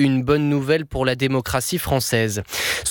une bonne nouvelle pour la démocratie française.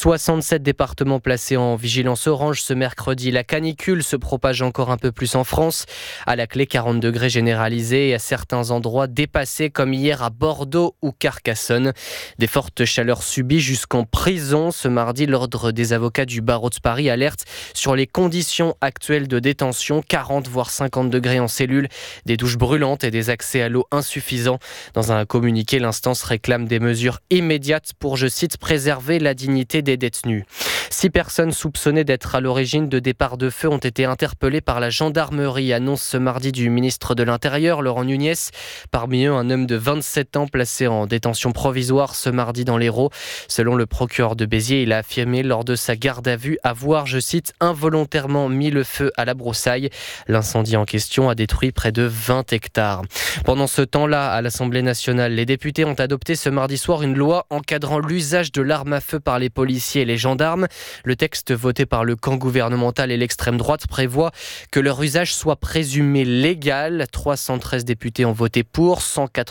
67 départements placés en vigilance orange ce mercredi. La canicule se propage encore un peu plus en France. À la clé, 40 degrés généralisés et à certains endroits dépassés comme hier à Bordeaux ou Carcassonne. Des fortes chaleurs subies jusqu'en prison. Ce mardi, l'ordre des avocats du barreau de Paris alerte sur les conditions actuelles de détention. 40 voire 50 degrés en cellule, des douches brûlantes et des accès à l'eau insuffisants. Dans un communiqué, l'instance réclame des mesures immédiates pour, je cite, préserver la dignité des détenus. 6 personnes soupçonnées d'être à l'origine de départs de feu ont été interpellées par la gendarmerie, annonce ce mardi du ministre de l'Intérieur, Laurent Nunez. Parmi eux, un homme de 27 ans placé en détention provisoire ce mardi dans l'Hérault. Selon le procureur de Béziers, il a affirmé lors de sa garde à vue avoir, je cite, involontairement mis le feu à la broussaille. L'incendie en question a détruit près de 20 hectares. Pendant ce temps-là, à l'Assemblée nationale, les députés ont adopté ce mardi soir une loi encadrant l'usage de l'arme à feu par les policiers et les gendarmes. Le texte voté par le camp gouvernemental et l'extrême droite prévoit que leur usage soit présumé légal. 313 députés ont voté pour,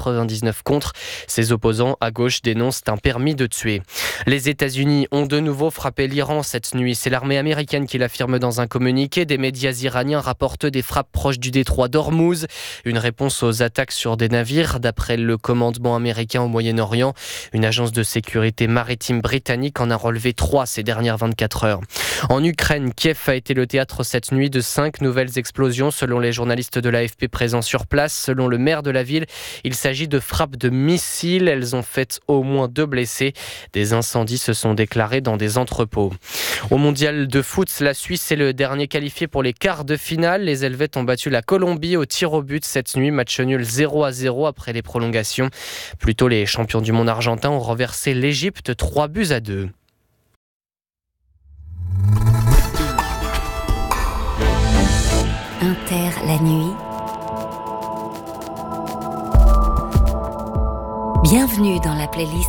199 contre. Ses opposants à gauche dénoncent un permis de tuer. Les États-Unis ont de nouveau frappé l'Iran cette nuit. C'est l'armée américaine qui l'affirme dans un communiqué. Des médias iraniens rapportent des frappes proches du détroit d'Ormuz. Une réponse aux attaques sur des navires, d'après le commandement américain au Moyen-Orient. Une agence de sécurité maritime britannique en a relevé 3 ces dernières 24 heures. En Ukraine, Kiev a été le théâtre cette nuit de 5 nouvelles explosions selon les journalistes de l'AFP présents sur place. Selon le maire de la ville, il s'agit de frappes de missiles. Elles ont fait au moins 2 blessés. Des incendies se sont déclarés dans des entrepôts. Au mondial de foot, la Suisse est le dernier qualifié pour les quarts de finale. Les Helvètes ont battu la Colombie au tir au but cette nuit. Match nul 0-0 après les prolongations. Plus tôt, les champions du monde argentin ont renversé l'Égypte 3-2. Inter la nuit. Bienvenue dans la playlist